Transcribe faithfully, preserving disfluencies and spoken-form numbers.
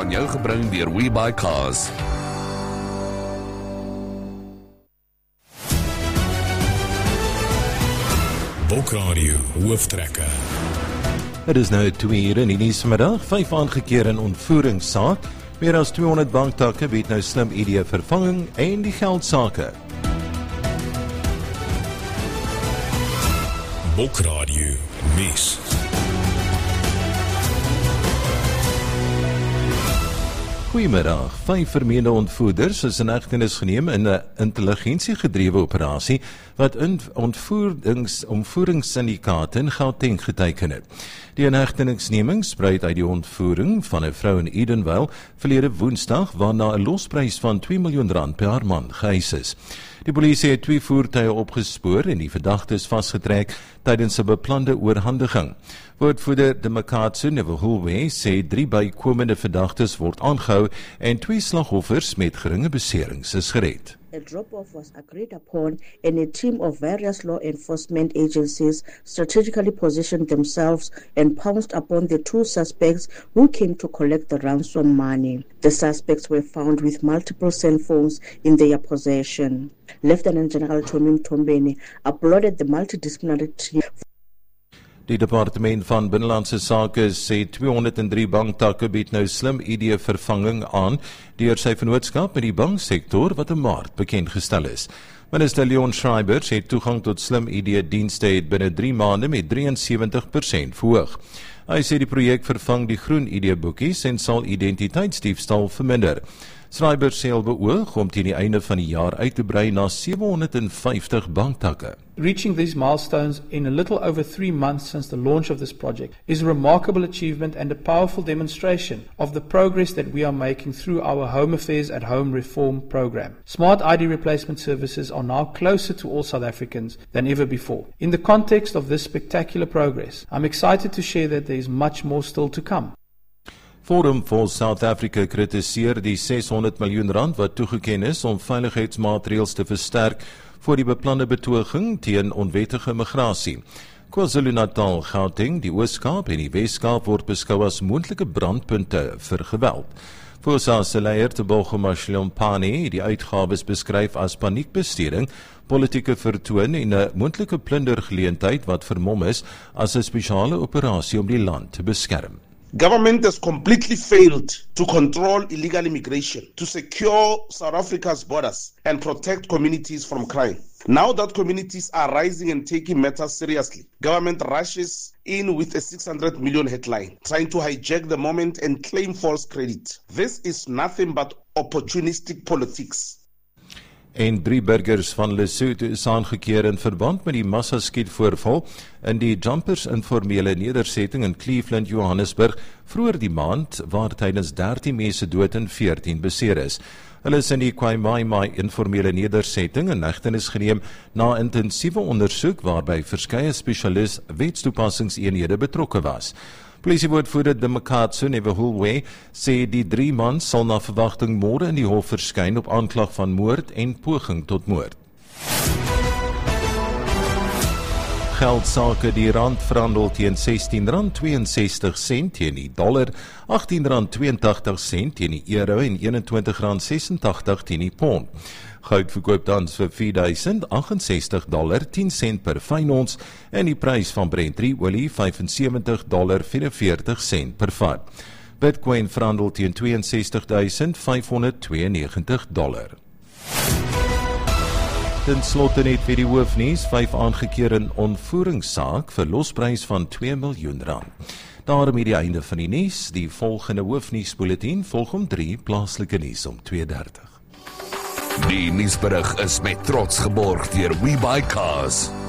aan jou gebring deur WeBuyCars. Bokradio hooftrekke. Het is nou twee uur in die nuusmiddag, vyf aangekeer in ontvoeringssaak. Meer as tweehonderd banktakke bied nou Slim I D vervanging en die geldsake. Bokradio nuus. Goeiemiddag. Vyf vermeende ontvoerders is in hegtenis geneem in 'n intelligensiegedrewe operasie wat in ontvoerings ontvoeringssyndikaat in Gauteng geteken het. Die inhegtenisneming spruit uit die ontvoering van 'n vrou in Edenvale verlede Woensdag, waarna 'n losprys van twee miljoen rand per haar man geëis is. Die polisie het twee voertuie opgespoor en die verdagtes vasgetrek tydens 'n beplande oorhandiging. Woordvoerder de Makatsu Nevehulwe sê drie bykomende verdagtes word aangehou en twee slagoffers met geringe beserings is gered. A drop-off was agreed upon and a team of various law enforcement agencies strategically positioned themselves and pounced upon the two suspects who came to collect the ransom money. The suspects were found with multiple cell phones in their possession. Lieutenant General Tommy Mtombeni applauded the multidisciplinary team. Die departement van Binnelandse Sake sê tweehonderddrie banktakke bied nou Slim I D vervanging aan deur sy vennootskap met die banksektor wat in Maart bekend gestel is. Minister Leon Schreiber sê toegang tot Slim I D dienste het binne drie maande met drieënsewentig persent verhoog. Hy sê die projek vervang die groen I D boekies en sal identiteitsdiefstal verminder. Schreiber sê al beoog om teen die einde van die jaar uit te brei na sewehonderdvyftig banktakke. Reaching these milestones in a little over three months since the launch of this project is a remarkable achievement and a powerful demonstration of the progress that we are making through our Home Affairs at Home reform program. Smart I D replacement services are now closer to all South Africans than ever before. In the context of this spectacular progress, I'm excited to share that there is much more still to come. Forum for South Africa kritiseer die seshonderd miljoen rand wat toegeken is om veiligheidsmaatreëls te versterk voor die beplande betoging teen onwettige migrasie. KwaZulu-Natal, Gauteng, die Oos-Kaap en die Wes-Kaap word beskou as moontlike brandpunte vir geweld. Fosa se leier Tebogo Mashlompane het die uitgawes beskryf as paniekbesteding, politieke vertoon en 'n moontlike plundergeleentheid wat vermom is as 'n spesiale operasie om die land te beskerm. Government has completely failed to control illegal immigration, to secure South Africa's borders and protect communities from crime. Now that communities are rising and taking matters seriously, government rushes in with a six hundred million headline, trying to hijack the moment and claim false credit. This is nothing but opportunistic politics. En drie burgers van Lesotho is aangekeer in verband met die massaskietvoorval in die Jumpers informele nedersetting in Cleveland, Johannesburg, vroeër die maand, waar tydens dertien mense dood en veertien beseer is. Hulle is in die Kwaimai informele nedersetting in hegtenis geneem na intensiewe ondersoek waarby verskeie spesialis wetstoepassingseenhede betrokke was. Polisiewoordvoerder de Makatsu Nevehulwe sê die drie mans sal na verwagting môre in die hof verskyn op aanklag van moord en poging tot moord. Geldsake, die rand verhandel teen sestien rand tweeënsestig sent teen die dollar, agttien rand tweeëntagtig sent teen die euro en eenentwintig rand sesentagtig teen die pond. Goud verkoop tans vir vier duisend agt-en-sestig dollar tien sent per fyn ons en die prys van Brent olie vyfensewentig dollar vyfenveertig sent per vat. Bitcoin verhandel teen twee en sestig duisend vyfhonderdtweeënnegentig dollar. Ten slotte net vir die hoofnuus, vyf aangekeer in ontvoeringssaak vir losprys van twee miljoen rand. Daarmee die einde van die nuus, die volgende hoofnuusbulletin volg om drie, plaaslike nuus om twee dertig. Die nuusberig is met trots geborg deur WeBuyCars.